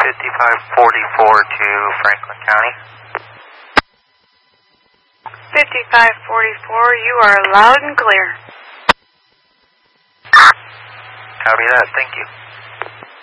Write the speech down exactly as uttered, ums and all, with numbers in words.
fifty-five forty-four to Franklin County. fifty-five forty-four, you are loud and clear. Copy that, thank you.